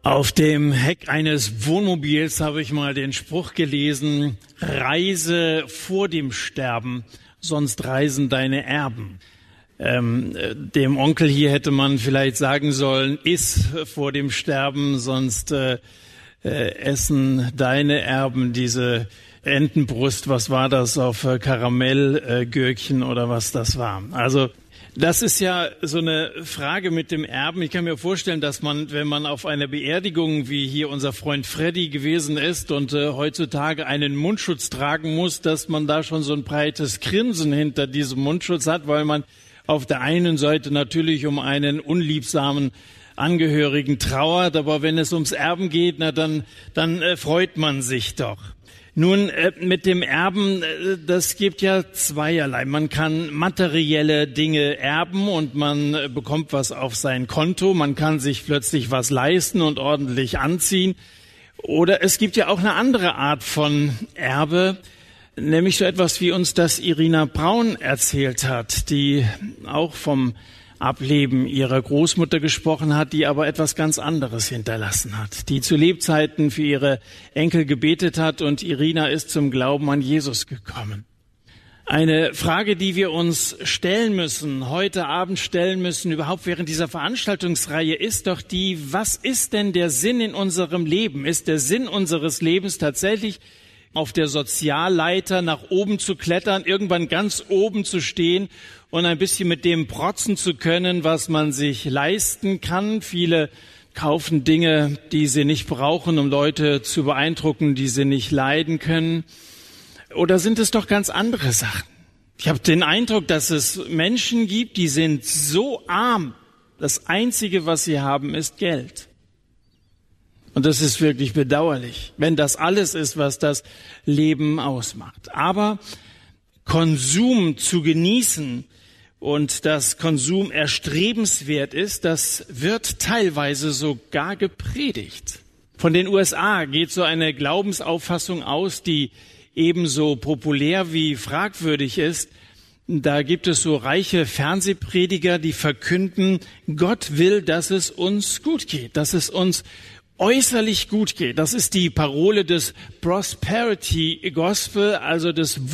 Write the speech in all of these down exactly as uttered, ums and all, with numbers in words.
Auf dem Heck eines Wohnmobils habe ich mal den Spruch gelesen: Reise vor dem Sterben, sonst reisen deine Erben. Ähm, dem Onkel hier hätte man vielleicht sagen sollen: Iss vor dem Sterben, sonst äh, äh, essen deine Erben diese Entenbrust. Was war das auf äh, Karamellgürkchen äh, oder was das war? Also das ist ja so eine Frage mit dem Erben. Ich kann mir vorstellen, dass man, wenn man auf einer Beerdigung, wie hier unser Freund Freddy gewesen ist und äh, heutzutage einen Mundschutz tragen muss, dass man da schon so ein breites Grinsen hinter diesem Mundschutz hat, weil man auf der einen Seite natürlich um einen unliebsamen Angehörigen trauert, aber wenn es ums Erben geht, na dann, dann äh, freut man sich doch. Nun, äh, mit dem Erben, äh, das gibt ja zweierlei. Man kann materielle Dinge erben und man äh, bekommt was auf sein Konto. Man kann sich plötzlich was leisten und ordentlich anziehen. Oder es gibt ja auch eine andere Art von Erbe, nämlich so etwas, wie uns das Irina Braun erzählt hat, die auch vom Ableben ihrer Großmutter gesprochen hat, die aber etwas ganz anderes hinterlassen hat, die zu Lebzeiten für ihre Enkel gebetet hat, und Irina ist zum Glauben an Jesus gekommen. Eine Frage, die wir uns stellen müssen, heute Abend stellen müssen, überhaupt während dieser Veranstaltungsreihe, ist doch die: Was ist denn der Sinn in unserem Leben? Ist der Sinn unseres Lebens tatsächlich, auf der Sozialleiter nach oben zu klettern, irgendwann ganz oben zu stehen und ein bisschen mit dem protzen zu können, was man sich leisten kann? Viele kaufen Dinge, die sie nicht brauchen, um Leute zu beeindrucken, die sie nicht leiden können. Oder sind es doch ganz andere Sachen? Ich habe den Eindruck, dass es Menschen gibt, die sind so arm, das Einzige, was sie haben, ist Geld. Und das ist wirklich bedauerlich, wenn das alles ist, was das Leben ausmacht. Aber Konsum zu genießen und dass Konsum erstrebenswert ist, das wird teilweise sogar gepredigt. Von den U S A geht so eine Glaubensauffassung aus, die ebenso populär wie fragwürdig ist. Da gibt es so reiche Fernsehprediger, die verkünden: Gott will, dass es uns gut geht, dass es uns äußerlich gut geht. Das ist die Parole des Prosperity Gospel, also des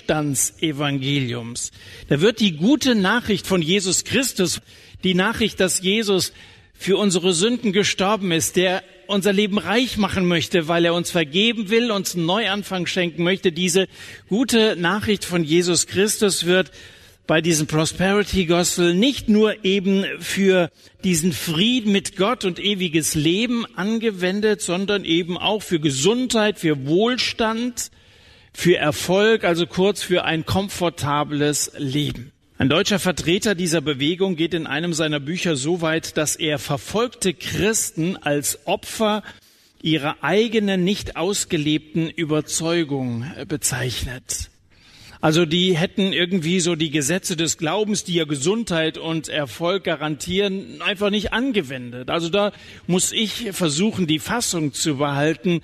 Wohlstandsevangeliums. Da wird die gute Nachricht von Jesus Christus, die Nachricht, dass Jesus für unsere Sünden gestorben ist, der unser Leben reich machen möchte, weil er uns vergeben will, uns einen Neuanfang schenken möchte. Diese gute Nachricht von Jesus Christus wird bei diesem Prosperity Gospel nicht nur eben für diesen Frieden mit Gott und ewiges Leben angewendet, sondern eben auch für Gesundheit, für Wohlstand, für Erfolg, also kurz für ein komfortables Leben. Ein deutscher Vertreter dieser Bewegung geht in einem seiner Bücher so weit, dass er verfolgte Christen als Opfer ihrer eigenen nicht ausgelebten Überzeugung bezeichnet. Also die hätten irgendwie so die Gesetze des Glaubens, die ja Gesundheit und Erfolg garantieren, einfach nicht angewendet. Also da muss ich versuchen, die Fassung zu behalten.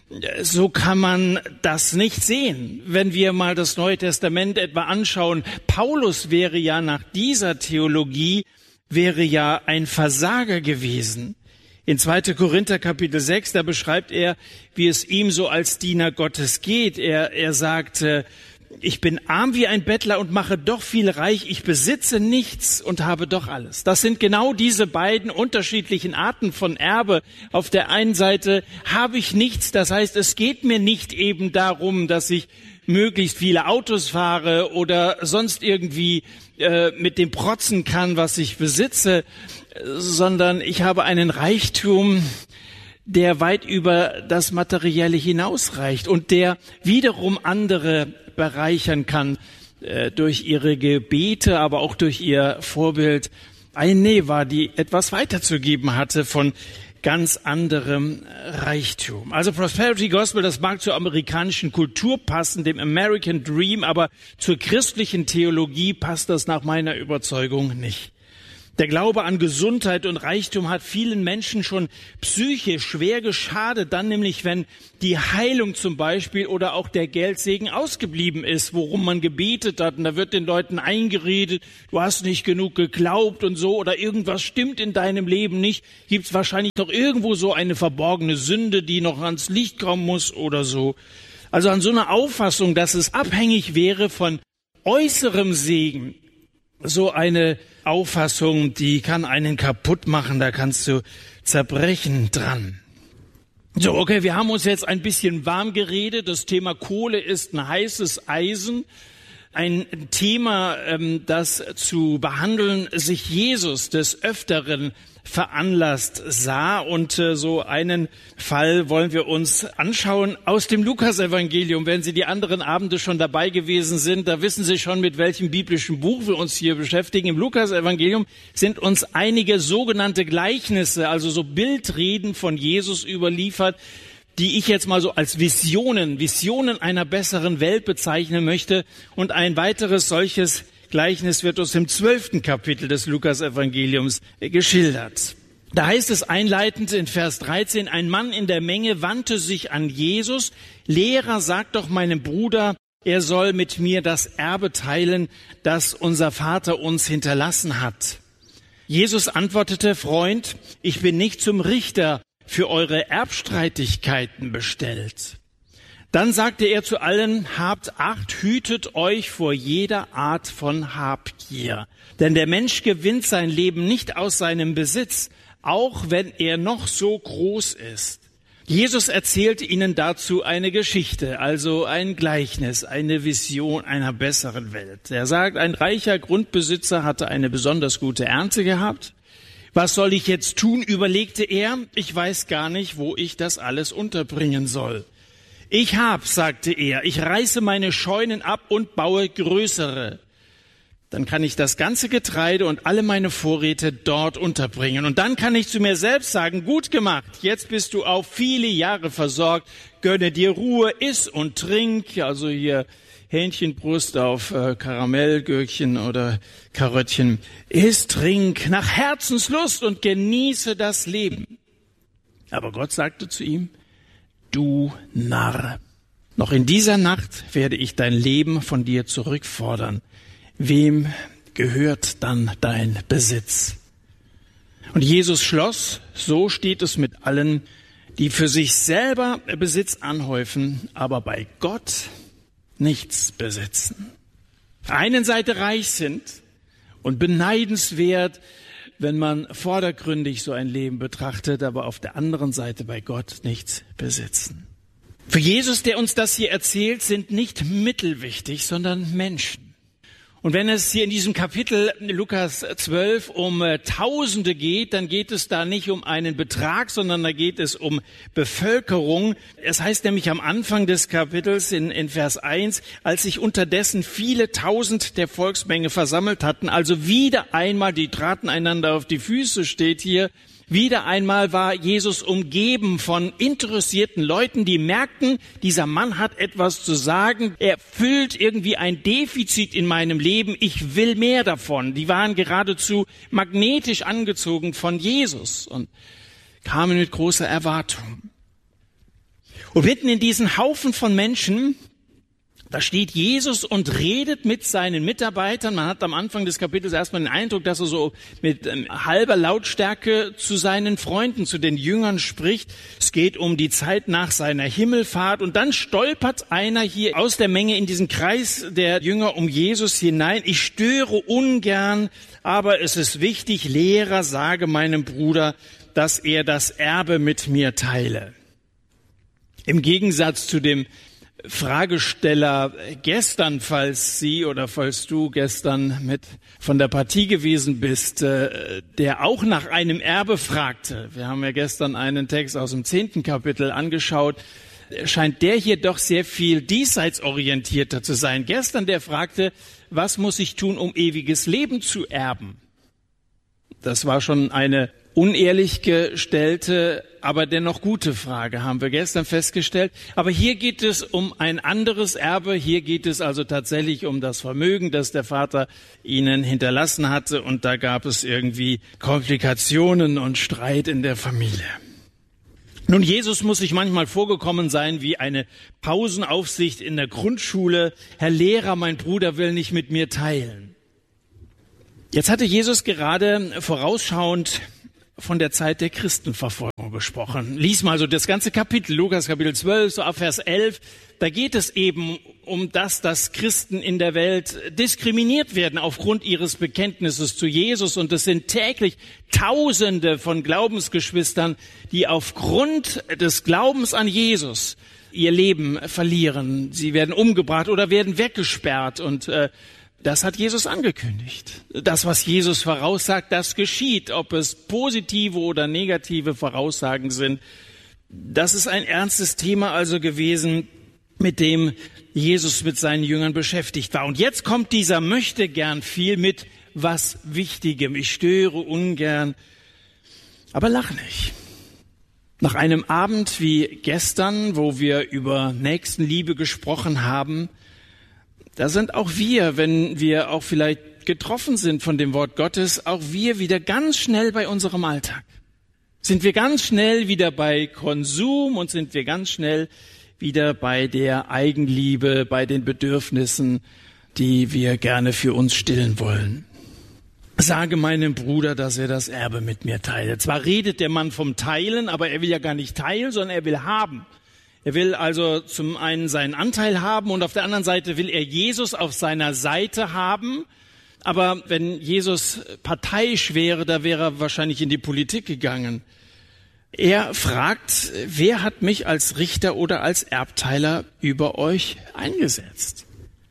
So kann man das nicht sehen. Wenn wir mal das Neue Testament etwa anschauen, Paulus wäre ja nach dieser Theologie, wäre ja ein Versager gewesen. In zweiter Korinther Kapitel sechs, da beschreibt er, wie es ihm so als Diener Gottes geht. Er, er sagt: Ich bin arm wie ein Bettler und mache doch viel reich. Ich besitze nichts und habe doch alles. Das sind genau diese beiden unterschiedlichen Arten von Erbe. Auf der einen Seite habe ich nichts. Das heißt, es geht mir nicht eben darum, dass ich möglichst viele Autos fahre oder sonst irgendwie äh, mit dem protzen kann, was ich besitze, sondern ich habe einen Reichtum, der weit über das Materielle hinausreicht und der wiederum andere bereichern kann äh, durch ihre Gebete, aber auch durch ihr Vorbild eine Neva, die etwas weiterzugeben hatte von ganz anderem Reichtum. Also Prosperity Gospel, das mag zur amerikanischen Kultur passen, dem American Dream, aber zur christlichen Theologie passt das nach meiner Überzeugung nicht. Der Glaube an Gesundheit und Reichtum hat vielen Menschen schon psychisch schwer geschadet, dann nämlich, wenn die Heilung zum Beispiel oder auch der Geldsegen ausgeblieben ist, worum man gebetet hat. Und da wird den Leuten eingeredet, du hast nicht genug geglaubt und so, oder irgendwas stimmt in deinem Leben nicht. Gibt es wahrscheinlich noch irgendwo so eine verborgene Sünde, die noch ans Licht kommen muss oder so. Also an so einer Auffassung, dass es abhängig wäre von äußerem Segen, so eine Auffassung, die kann einen kaputt machen, da kannst du zerbrechen dran. So, okay, wir haben uns jetzt ein bisschen warm geredet. Das Thema Kohle ist ein heißes Eisen. Ein Thema, das zu behandeln sich Jesus des Öfteren veranlasst sah. Und so einen Fall wollen wir uns anschauen aus dem Lukasevangelium. Wenn Sie die anderen Abende schon dabei gewesen sind, da wissen Sie schon, mit welchem biblischen Buch wir uns hier beschäftigen. Im Lukasevangelium sind uns einige sogenannte Gleichnisse, also so Bildreden von Jesus überliefert, die ich jetzt mal so als Visionen, Visionen einer besseren Welt bezeichnen möchte. Und ein weiteres solches Gleichnis wird uns im zwölften Kapitel des Lukasevangeliums geschildert. Da heißt es einleitend in Vers dreizehn, ein Mann in der Menge wandte sich an Jesus, Lehrer, sag doch meinem Bruder, er soll mit mir das Erbe teilen, das unser Vater uns hinterlassen hat. Jesus antwortete, Freund, ich bin nicht zum Richter für eure Erbstreitigkeiten bestellt. Dann sagte er zu allen, habt Acht, hütet euch vor jeder Art von Habgier. Denn der Mensch gewinnt sein Leben nicht aus seinem Besitz, auch wenn er noch so groß ist. Jesus erzählte ihnen dazu eine Geschichte, also ein Gleichnis, eine Vision einer besseren Welt. Er sagt, ein reicher Grundbesitzer hatte eine besonders gute Ernte gehabt. Was soll ich jetzt tun, überlegte er. Ich weiß gar nicht, wo ich das alles unterbringen soll. Ich hab, sagte er, ich reiße meine Scheunen ab und baue größere. Dann kann ich das ganze Getreide und alle meine Vorräte dort unterbringen. Und dann kann ich zu mir selbst sagen, gut gemacht, jetzt bist du auf viele Jahre versorgt, gönne dir Ruhe, iss und trink, also hier Hähnchenbrust auf äh, Karamellgürkchen oder Karöttchen. Iss, trink nach Herzenslust und genieße das Leben. Aber Gott sagte zu ihm, du Narr, noch in dieser Nacht werde ich dein Leben von dir zurückfordern. Wem gehört dann dein Besitz? Und Jesus schloss, so steht es mit allen, die für sich selber Besitz anhäufen, aber bei Gott nichts besitzen. Auf der einen Seite reich sind und beneidenswert, wenn man vordergründig so ein Leben betrachtet, aber auf der anderen Seite bei Gott nichts besitzen. Für Jesus, der uns das hier erzählt, sind nicht Mittel wichtig, sondern Menschen. Und wenn es hier in diesem Kapitel Lukas zwölf um äh, Tausende geht, dann geht es da nicht um einen Betrag, sondern da geht es um Bevölkerung. Es heißt nämlich am Anfang des Kapitels in, in Vers eins, als sich unterdessen viele Tausend der Volksmenge versammelt hatten, also wieder einmal, die traten einander auf die Füße, steht hier, wieder einmal war Jesus umgeben von interessierten Leuten, die merkten, dieser Mann hat etwas zu sagen, er füllt irgendwie ein Defizit in meinem Leben, ich will mehr davon. Die waren geradezu magnetisch angezogen von Jesus und kamen mit großer Erwartung. Und mitten in diesen Haufen von Menschen, da steht Jesus und redet mit seinen Mitarbeitern. Man hat am Anfang des Kapitels erstmal den Eindruck, dass er so mit ähm, halber Lautstärke zu seinen Freunden, zu den Jüngern spricht. Es geht um die Zeit nach seiner Himmelfahrt. Und dann stolpert einer hier aus der Menge in diesen Kreis der Jünger um Jesus hinein. Ich störe ungern, aber es ist wichtig, Lehrer, sage meinem Bruder, dass er das Erbe mit mir teile. Im Gegensatz zu dem Fragesteller gestern, falls Sie oder falls du gestern mit von der Partie gewesen bist, der auch nach einem Erbe fragte. Wir haben ja gestern einen Text aus dem zehnten Kapitel angeschaut. Scheint der hier doch sehr viel diesseitsorientierter zu sein. Gestern der fragte, was muss ich tun, um ewiges Leben zu erben? Das war schon eine unehrlich gestellte, aber dennoch gute Frage, haben wir gestern festgestellt. Aber hier geht es um ein anderes Erbe. Hier geht es also tatsächlich um das Vermögen, das der Vater ihnen hinterlassen hatte. Und da gab es irgendwie Komplikationen und Streit in der Familie. Nun, Jesus muss sich manchmal vorgekommen sein wie eine Pausenaufsicht in der Grundschule. Herr Lehrer, mein Bruder will nicht mit mir teilen. Jetzt hatte Jesus gerade vorausschauend von der Zeit der Christenverfolgung gesprochen. Lies mal so das ganze Kapitel, Lukas Kapitel zwölf, so ab Vers elf. Da geht es eben um das, dass Christen in der Welt diskriminiert werden aufgrund ihres Bekenntnisses zu Jesus. Und es sind täglich Tausende von Glaubensgeschwistern, die aufgrund des Glaubens an Jesus ihr Leben verlieren. Sie werden umgebracht oder werden weggesperrt. Und äh, das hat Jesus angekündigt. Das, was Jesus voraussagt, das geschieht. Ob es positive oder negative Voraussagen sind, das ist ein ernstes Thema also gewesen, mit dem Jesus mit seinen Jüngern beschäftigt war. Und jetzt kommt dieser möchte gern viel mit was Wichtigem. Ich störe ungern, aber lach nicht. Nach einem Abend wie gestern, wo wir über Nächstenliebe gesprochen haben, da sind auch wir, wenn wir auch vielleicht getroffen sind von dem Wort Gottes, auch wir wieder ganz schnell bei unserem Alltag. Sind wir ganz schnell wieder bei Konsum und sind wir ganz schnell wieder bei der Eigenliebe, bei den Bedürfnissen, die wir gerne für uns stillen wollen. Sage meinem Bruder, dass er das Erbe mit mir teile. Zwar redet der Mann vom Teilen, aber er will ja gar nicht teilen, sondern er will haben. Er will also zum einen seinen Anteil haben und auf der anderen Seite will er Jesus auf seiner Seite haben. Aber wenn Jesus parteiisch wäre, da wäre er wahrscheinlich in die Politik gegangen. Er fragt, wer hat mich als Richter oder als Erbteiler über euch eingesetzt?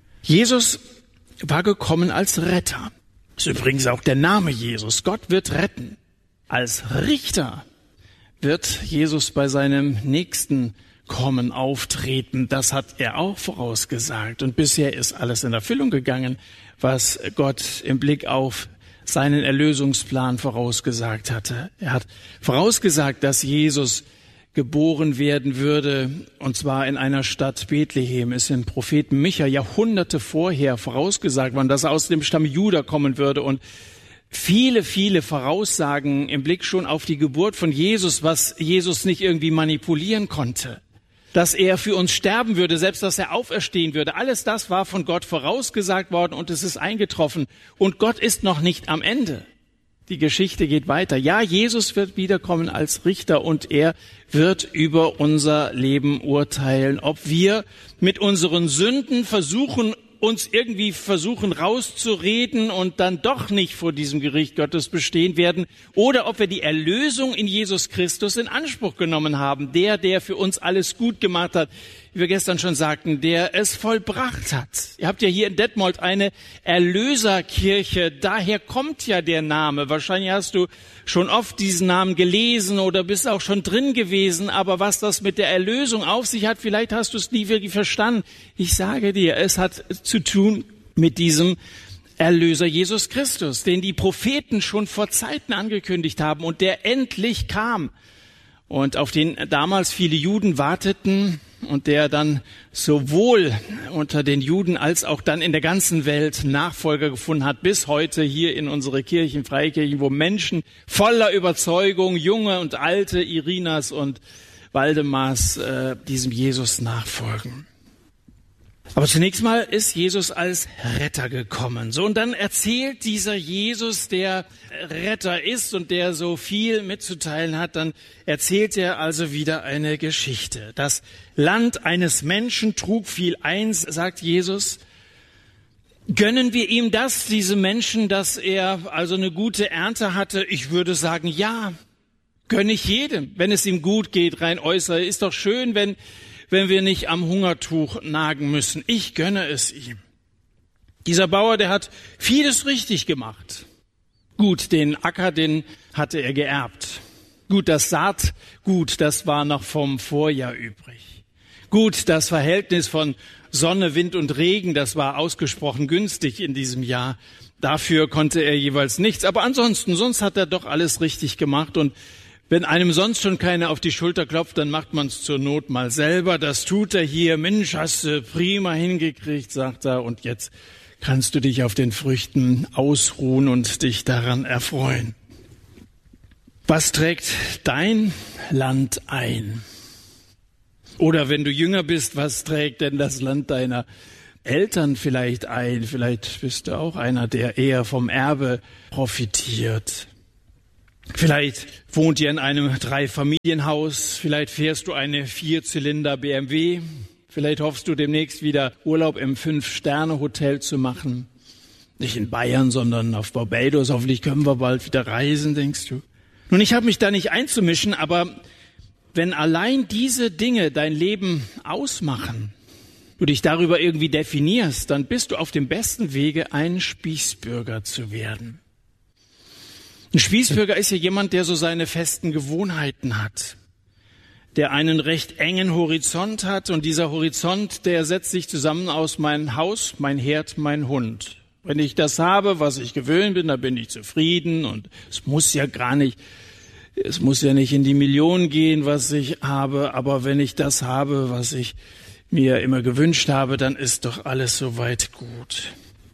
Jesus war gekommen als Retter. Das ist übrigens auch der Name Jesus. Gott wird retten. Als Richter wird Jesus bei seinem nächsten Kommen, auftreten. Das hat er auch vorausgesagt. Und bisher ist alles in Erfüllung gegangen, was Gott im Blick auf seinen Erlösungsplan vorausgesagt hatte. Er hat vorausgesagt, dass Jesus geboren werden würde, und zwar in einer Stadt Bethlehem. Es ist im Propheten Micha Jahrhunderte vorher vorausgesagt worden, dass er aus dem Stamm Juda kommen würde. Und viele, viele Voraussagen im Blick schon auf die Geburt von Jesus, was Jesus nicht irgendwie manipulieren konnte. Dass er für uns sterben würde, selbst dass er auferstehen würde. Alles das war von Gott vorausgesagt worden und es ist eingetroffen. Und Gott ist noch nicht am Ende. Die Geschichte geht weiter. Ja, Jesus wird wiederkommen als Richter und er wird über unser Leben urteilen. Ob wir mit unseren Sünden versuchen, uns irgendwie versuchen rauszureden und dann doch nicht vor diesem Gericht Gottes bestehen werden, oder ob wir die Erlösung in Jesus Christus in Anspruch genommen haben. Der, der für uns alles gut gemacht hat, wie wir gestern schon sagten, der es vollbracht hat. Ihr habt ja hier in Detmold eine Erlöserkirche, daher kommt ja der Name. Wahrscheinlich hast du schon oft diesen Namen gelesen oder bist auch schon drin gewesen, aber was das mit der Erlösung auf sich hat, vielleicht hast du es nie wirklich verstanden. Ich sage dir, es hat zu tun mit diesem Erlöser Jesus Christus, den die Propheten schon vor Zeiten angekündigt haben und der endlich kam und auf den damals viele Juden warteten und der dann sowohl unter den Juden als auch dann in der ganzen Welt Nachfolger gefunden hat, bis heute hier in unsere Kirchen, Freikirchen, wo Menschen voller Überzeugung, junge und alte, Irinas und Waldemars, äh, diesem Jesus nachfolgen. Aber zunächst mal ist Jesus als Retter gekommen. So, und dann erzählt dieser Jesus, der Retter ist und der so viel mitzuteilen hat, dann erzählt er also wieder eine Geschichte. Das Land eines Menschen trug viel ein, sagt Jesus. Gönnen wir ihm das, diesem Menschen, dass er also eine gute Ernte hatte? Ich würde sagen, ja, gönne ich jedem, wenn es ihm gut geht, rein äußerlich. Ist doch schön, wenn wenn wir nicht am Hungertuch nagen müssen. Ich gönne es ihm. Dieser Bauer, der hat vieles richtig gemacht. Gut, den Acker, den hatte er geerbt. Gut, das Saatgut, das war noch vom Vorjahr übrig. Gut, das Verhältnis von Sonne, Wind und Regen, das war ausgesprochen günstig in diesem Jahr. Dafür konnte er jeweils nichts. Aber ansonsten, sonst hat er doch alles richtig gemacht. Und wenn einem sonst schon keiner auf die Schulter klopft, dann macht man es zur Not mal selber. Das tut er hier. Mensch, hast du prima hingekriegt, sagt er. Und jetzt kannst du dich auf den Früchten ausruhen und dich daran erfreuen. Was trägt dein Land ein? Oder wenn du jünger bist, was trägt denn das Land deiner Eltern vielleicht ein? Vielleicht bist du auch einer, der eher vom Erbe profitiert. Vielleicht wohnt ihr in einem Dreifamilienhaus, vielleicht fährst du eine Vierzylinder B M W, vielleicht hoffst du demnächst wieder Urlaub im Fünf-Sterne-Hotel zu machen. Nicht in Bayern, sondern auf Barbados. Hoffentlich können wir bald wieder reisen, denkst du. Nun, ich habe mich da nicht einzumischen, aber wenn allein diese Dinge dein Leben ausmachen, du dich darüber irgendwie definierst, dann bist du auf dem besten Wege, ein Spießbürger zu werden. Ein Spießbürger ist ja jemand, der so seine festen Gewohnheiten hat, der einen recht engen Horizont hat und dieser Horizont, der setzt sich zusammen aus mein Haus, mein Herd, mein Hund. Wenn ich das habe, was ich gewöhnt bin, dann bin ich zufrieden und es muss ja gar nicht, es muss ja nicht in die Millionen gehen, was ich habe, aber wenn ich das habe, was ich mir immer gewünscht habe, dann ist doch alles soweit gut.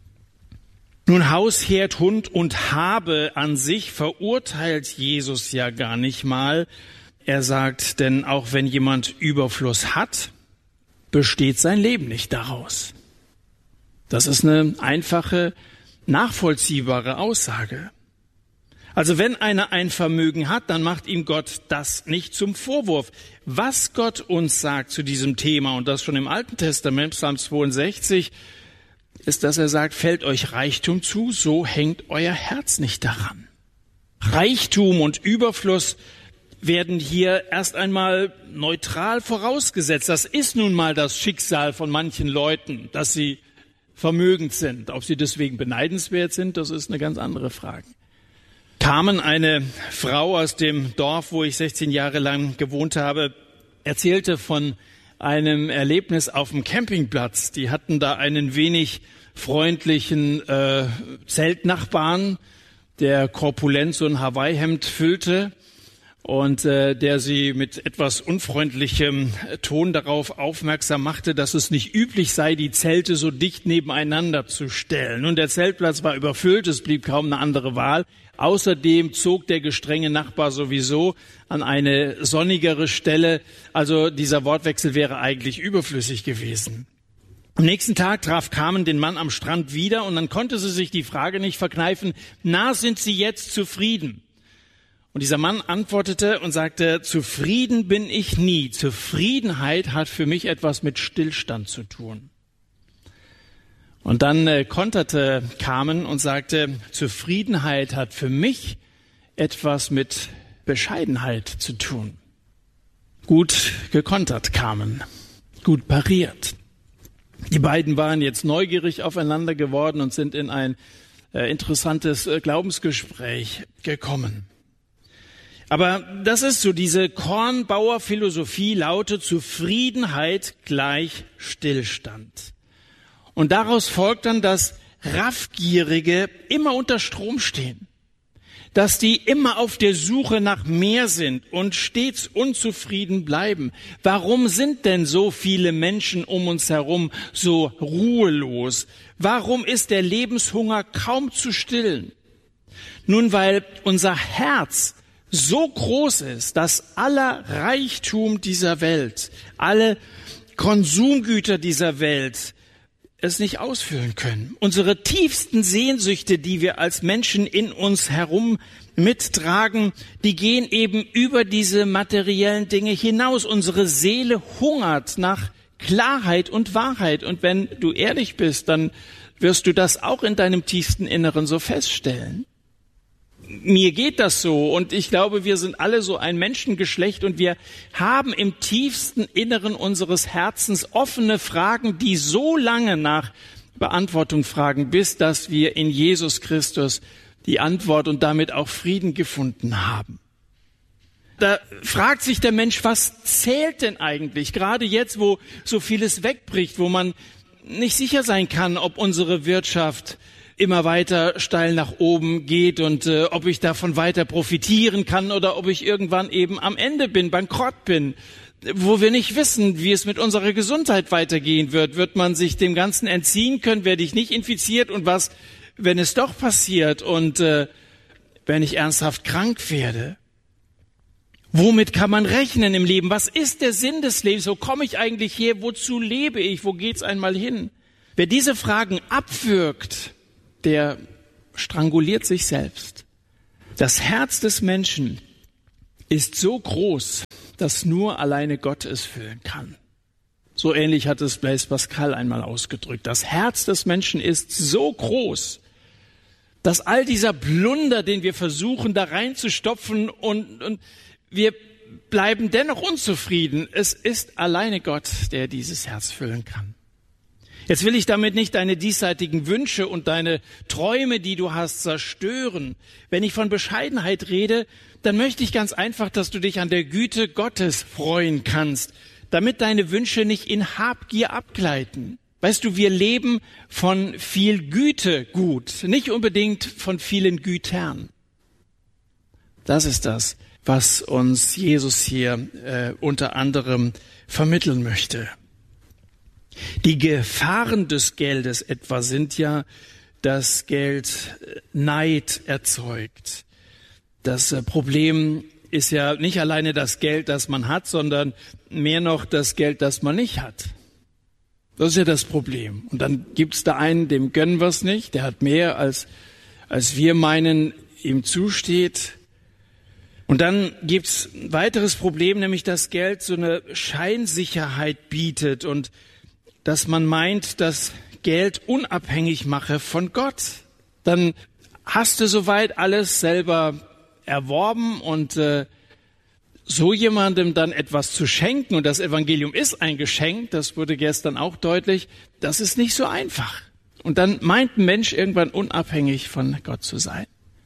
Nun, Haus, Herd, Hund und Habe an sich verurteilt Jesus ja gar nicht mal. Er sagt, denn auch wenn jemand Überfluss hat, besteht sein Leben nicht daraus. Das ist eine einfache, nachvollziehbare Aussage. Also wenn einer ein Vermögen hat, dann macht ihm Gott das nicht zum Vorwurf. Was Gott uns sagt zu diesem Thema, und das schon im Alten Testament, Psalm zweiundsechzig, ist, dass er sagt, fällt euch Reichtum zu, so hängt euer Herz nicht daran. Reichtum und Überfluss werden hier erst einmal neutral vorausgesetzt. Das ist nun mal das Schicksal von manchen Leuten, dass sie vermögend sind. Ob sie deswegen beneidenswert sind, das ist eine ganz andere Frage. Carmen, eine Frau aus dem Dorf, wo ich sechzehn Jahre lang gewohnt habe, erzählte von einem Erlebnis auf dem Campingplatz. Die hatten da einen wenig freundlichen äh, Zeltnachbarn, der korpulent so ein Hawaii-Hemd füllte und äh, der sie mit etwas unfreundlichem Ton darauf aufmerksam machte, dass es nicht üblich sei, die Zelte so dicht nebeneinander zu stellen. Und der Zeltplatz war überfüllt, es blieb kaum eine andere Wahl. Außerdem zog der gestrenge Nachbar sowieso an eine sonnigere Stelle. Also dieser Wortwechsel wäre eigentlich überflüssig gewesen. Am nächsten Tag traf Carmen den Mann am Strand wieder und dann konnte sie sich die Frage nicht verkneifen, na, sind Sie jetzt zufrieden? Und dieser Mann antwortete und sagte, zufrieden bin ich nie. Zufriedenheit hat für mich etwas mit Stillstand zu tun. Und dann äh, konterte Carmen und sagte, Zufriedenheit hat für mich etwas mit Bescheidenheit zu tun. Gut gekontert, Carmen. Gut pariert. Die beiden waren jetzt neugierig aufeinander geworden und sind in ein äh, interessantes äh, Glaubensgespräch gekommen. Aber das ist so, diese Kornbauer-Philosophie lautet Zufriedenheit gleich Stillstand. Und daraus folgt dann, dass Raffgierige immer unter Strom stehen, dass die immer auf der Suche nach mehr sind und stets unzufrieden bleiben. Warum sind denn so viele Menschen um uns herum so ruhelos? Warum ist der Lebenshunger kaum zu stillen? Nun, weil unser Herz so groß ist, dass aller Reichtum dieser Welt, alle Konsumgüter dieser Welt es nicht ausfüllen können. Unsere tiefsten Sehnsüchte, die wir als Menschen in uns herum mittragen, die gehen eben über diese materiellen Dinge hinaus. Unsere Seele hungert nach Klarheit und Wahrheit. Und wenn du ehrlich bist, dann wirst du das auch in deinem tiefsten Inneren so feststellen. Mir geht das so und ich glaube, wir sind alle so ein Menschengeschlecht und wir haben im tiefsten Inneren unseres Herzens offene Fragen, die so lange nach Beantwortung fragen, bis dass wir in Jesus Christus die Antwort und damit auch Frieden gefunden haben. Da fragt sich der Mensch, was zählt denn eigentlich? Gerade jetzt, wo so vieles wegbricht, wo man nicht sicher sein kann, ob unsere Wirtschaft immer weiter steil nach oben geht und äh, ob ich davon weiter profitieren kann oder ob ich irgendwann eben am Ende bin, bankrott bin, wo wir nicht wissen, wie es mit unserer Gesundheit weitergehen wird. Wird man sich dem Ganzen entziehen können? Werde ich nicht infiziert? Und was, wenn es doch passiert und äh, wenn ich ernsthaft krank werde? Womit kann man rechnen im Leben? Was ist der Sinn des Lebens? Wo komme ich eigentlich her? Wozu lebe ich? Wo geht's einmal hin? Wer diese Fragen abwürgt, der stranguliert sich selbst. Das Herz des Menschen ist so groß, dass nur alleine Gott es füllen kann. So ähnlich hat es Blaise Pascal einmal ausgedrückt. Das Herz des Menschen ist so groß, dass all dieser Plunder, den wir versuchen, da reinzustopfen und, und wir bleiben dennoch unzufrieden. Es ist alleine Gott, der dieses Herz füllen kann. Jetzt will ich damit nicht deine diesseitigen Wünsche und deine Träume, die du hast, zerstören. Wenn ich von Bescheidenheit rede, dann möchte ich ganz einfach, dass du dich an der Güte Gottes freuen kannst, damit deine Wünsche nicht in Habgier abgleiten. Weißt du, wir leben von viel Güte gut, nicht unbedingt von vielen Gütern. Das ist das, was uns Jesus hier äh, unter anderem vermitteln möchte. Die Gefahren des Geldes etwa sind ja, dass Geld Neid erzeugt. Das Problem ist ja nicht alleine das Geld, das man hat, sondern mehr noch das Geld, das man nicht hat. Das ist ja das Problem. Und dann gibt's da einen, dem gönnen wir es nicht, der hat mehr, als, als wir meinen, ihm zusteht. Und dann gibt's ein weiteres Problem, nämlich dass Geld so eine Scheinsicherheit bietet und dass man meint, dass Geld unabhängig mache von Gott. Dann hast du soweit alles selber erworben und äh, so jemandem dann etwas zu schenken, und das Evangelium ist ein Geschenk, das wurde gestern auch deutlich, das ist nicht so einfach. Und dann meint ein Mensch irgendwann unabhängig von Gott zu sein.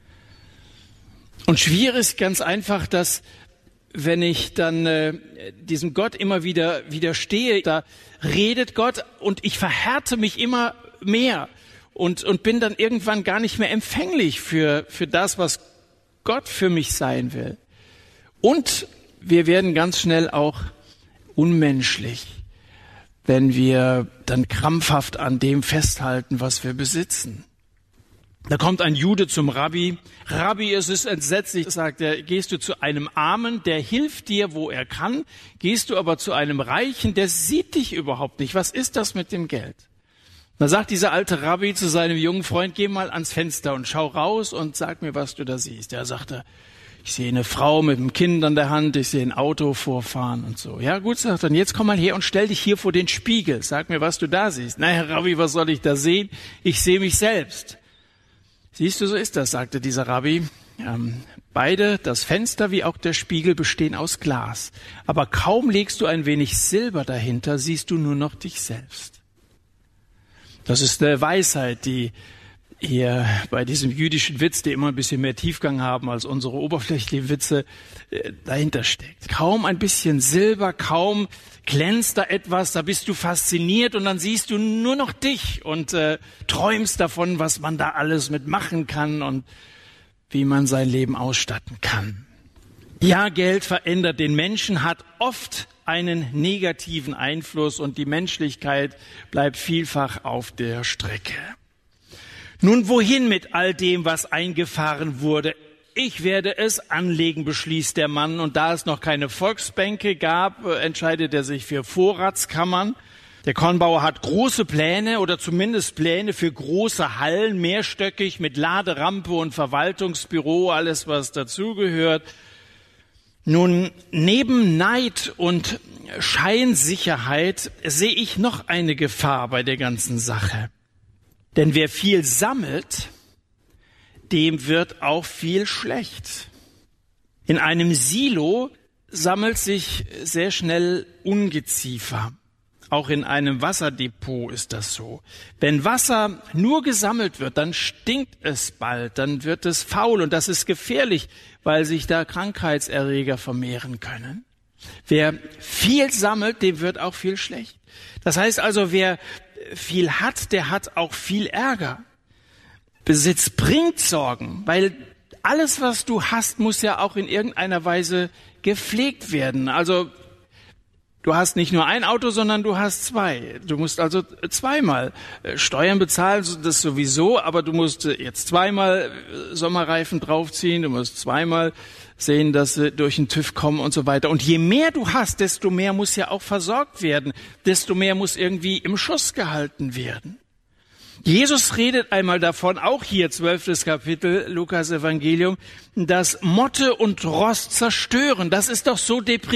Und schwierig ist ganz einfach, dass wenn ich dann äh, diesem Gott immer wieder widerstehe, da redet Gott und ich verhärte mich immer mehr und und bin dann irgendwann gar nicht mehr empfänglich für für das, was Gott für mich sein will. Und wir werden ganz schnell auch unmenschlich, wenn wir dann krampfhaft an dem festhalten, was wir besitzen. Da kommt ein Jude zum Rabbi. Rabbi, es ist entsetzlich, sagt er, gehst du zu einem Armen, der hilft dir, wo er kann, gehst du aber zu einem Reichen, der sieht dich überhaupt nicht. Was ist das mit dem Geld? Da sagt dieser alte Rabbi zu seinem jungen Freund, geh mal ans Fenster und schau raus und sag mir, was du da siehst. Er sagte, ich sehe eine Frau mit einem Kind an der Hand, ich sehe ein Auto vorfahren und so. Ja gut, sagt er, jetzt komm mal her und stell dich hier vor den Spiegel. Sag mir, was du da siehst. Na, Herr Rabbi, was soll ich da sehen? Ich sehe mich selbst. Siehst du, so ist das, sagte dieser Rabbi. Ähm, beide, das Fenster wie auch der Spiegel, bestehen aus Glas. Aber kaum legst du ein wenig Silber dahinter, siehst du nur noch dich selbst. Das ist eine Weisheit, die hier bei diesem jüdischen Witz, die immer ein bisschen mehr Tiefgang haben als unsere oberflächlichen Witze, äh, dahinter steckt. Kaum ein bisschen Silber, kaum glänzt da etwas, da bist du fasziniert und dann siehst du nur noch dich und äh, träumst davon, was man da alles mitmachen kann und wie man sein Leben ausstatten kann. Ja, Geld verändert den Menschen, hat oft einen negativen Einfluss und die Menschlichkeit bleibt vielfach auf der Strecke. Nun, wohin mit all dem, was eingefahren wurde? Ich werde es anlegen, beschließt der Mann. Und da es noch keine Volksbänke gab, entscheidet er sich für Vorratskammern. Der Kornbauer hat große Pläne oder zumindest Pläne für große Hallen, mehrstöckig mit Laderampe und Verwaltungsbüro, alles was dazugehört. Nun, neben Neid und Scheinsicherheit sehe ich noch eine Gefahr bei der ganzen Sache. Denn wer viel sammelt, dem wird auch viel schlecht. In einem Silo sammelt sich sehr schnell Ungeziefer. Auch in einem Wasserdepot ist das so. Wenn Wasser nur gesammelt wird, dann stinkt es bald, dann wird es faul und das ist gefährlich, weil sich da Krankheitserreger vermehren können. Wer viel sammelt, dem wird auch viel schlecht. Das heißt also, wer viel hat, der hat auch viel Ärger. Besitz bringt Sorgen, weil alles, was du hast, muss ja auch in irgendeiner Weise gepflegt werden. Also du hast nicht nur ein Auto, sondern du hast zwei. Du musst also zweimal Steuern bezahlen, das sowieso, aber du musst jetzt zweimal Sommerreifen draufziehen, du musst zweimal sehen, dass sie durch den TÜV kommen und so weiter. Und je mehr du hast, desto mehr muss ja auch versorgt werden, desto mehr muss irgendwie im Schuss gehalten werden. Jesus redet einmal davon, auch hier zwölftes Kapitel, Lukas Evangelium, dass Motte und Rost zerstören. Das ist doch so deprimierend.